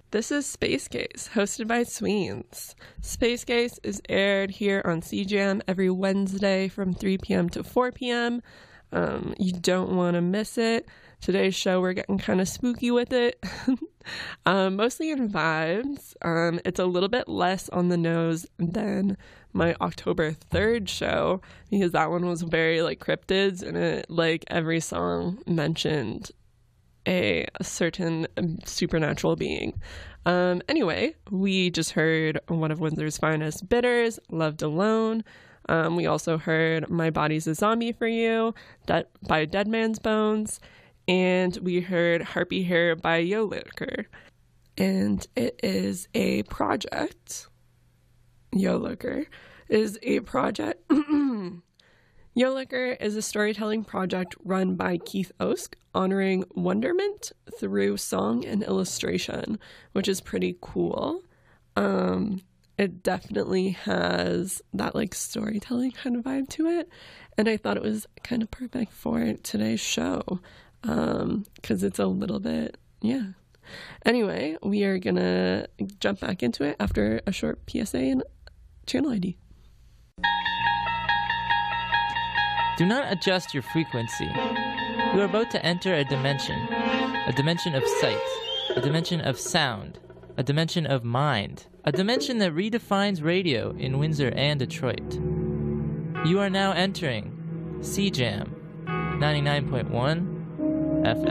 This is Space Case, hosted by Sweens. Space Case is aired here on CJAM every Wednesday from 3 p.m. to 4 p.m. You don't want to miss it. Today's show, we're getting kind of spooky with it. Mostly in vibes. It's a little bit less on the nose than my October 3rd show, because that one was very like cryptids, and it, like, every song mentioned a certain supernatural being. Anyway, we just heard one of Windsor's finest bitters, Loved Alone. We also heard My Body's a Zombie for You by Dead Man's Bones. And we heard Harpy Hair by Yo Liquor. And it is a project. Yo Liquor is a project. Yo Liquor is a storytelling project run by Keith Osk, honoring wonderment through song and illustration, which is pretty cool. It definitely has that like storytelling kind of vibe to it, and I thought it was kind of perfect for today's show, because it's a little bit, yeah. Anyway, we are gonna jump back into it after a short PSA and channel ID. Do not adjust your frequency. You are about to enter a dimension of sight, a dimension of sound, a dimension of mind, a dimension that redefines radio in Windsor and Detroit. You are now entering CJAM 99.1 FM.